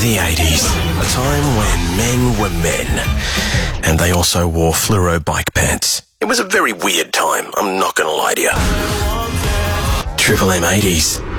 The 80s, a time when men were men, and they also wore fluoro bike pants. It was a very weird time, I'm not going to lie to you. Triple M 80s.